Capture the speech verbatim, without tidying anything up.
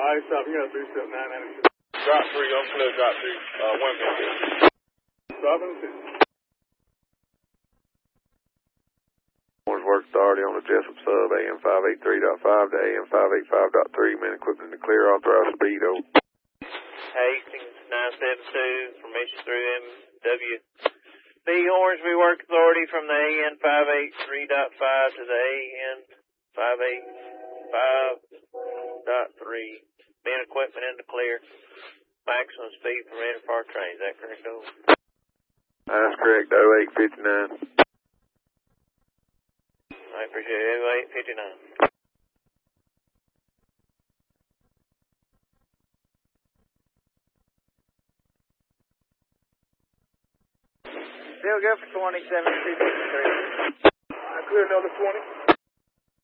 Ice stop, you got three seven nine ninety-six. Drop three, I'm clear, drop three, uh, one minute. Stopping six. Morning's work authority on the Jessup sub, A M five eighty-three point five to A M five eighty-five point three, man equipment to clear, authorized speed, over. Hastings nine seven two, permission through M W B Hornsby Work Authority from the A N five eighty-three point five to the A N five eighty-five point three. Man equipment in the clear. Maximum speed permitted for our train. Is that correct, over? That's correct, oh eight fifty-nine. I appreciate it, oh eight fifty-nine. Still good for twenty-seven fifty-three. I clear another twenty.